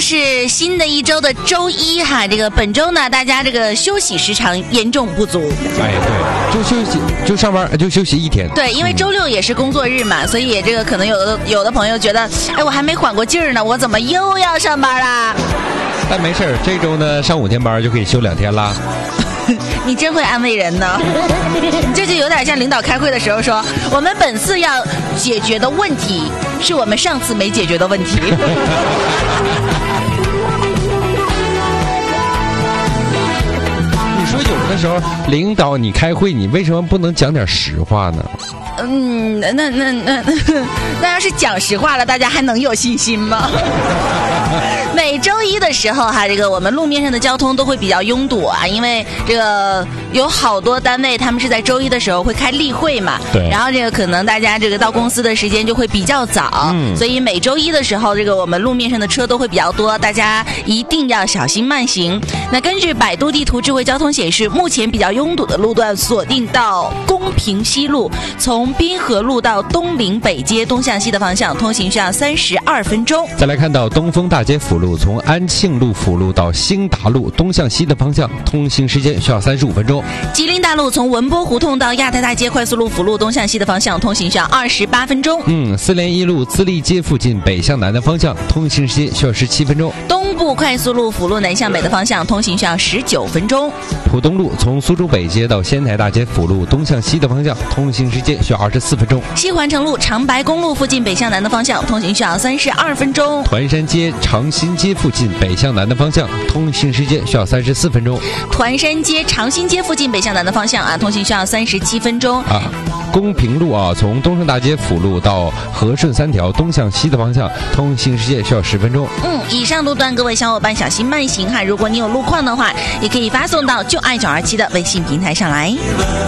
是新的一周的周一哈，这个本周呢，大家这个休息时长严重不足。 哎，对，就休息，就上班，就休息一天。 对，因为周六也是工作日嘛，所以这个可能有的朋友觉得，哎，我还没缓过劲儿呢，我怎么又要上班啦？ 但没事儿，这周呢上5天班就可以休2天啦。 你真会安慰人呢，这就有点像领导开会的时候说，我们本次要解决的问题是我们上次没解决的问题。 你说有的时候领导你开会，你为什么不能讲点实话呢？ 那要是讲实话了，大家还能有信心吗？每周一的时候哈，这个我们路面上的交通都会比较拥堵啊，因为这个有好多单位他们是在周一的时候会开例会嘛， 对， 然后这个可能大家这个到公司的时间就会比较早，所以每周一的时候，这个我们路面上的车都会比较多，大家一定要小心慢行。那根据百度地图智慧交通显示，目前比较拥堵的路段锁定到公平西路，从滨河路到东陵北街东向西的方向，通行需要32分钟。 再来看到东风大街辅路，从安庆路辅路到兴达路东向西的方向，通行时间需要35分钟。 吉林大路从文波胡同到亚太大街快速路辅路东向西的方向，通行需要28分钟。 4联1路资利街附近北向南的方向，通行时间需要17分钟。 东部快速路辅路南向北的方向，通行需要19分钟。 浦东路从苏州北街到仙台大街辅路东向西的方向，通行时间需要24分钟。 西环城路长白公路附近北向南的方向，通行需要32分钟。 团山街长新街附近北向南的方向，通行时间需要34分钟。 团山街长新街附近北向南的方向啊，通行需要37分钟。 公平路从东胜大街辅路到和顺3条东向西的方向，通行时间需要10分钟。 以上路段各位小伙伴小心慢行哈，如果你有路况的话，也可以发送到就爱927的微信平台上来。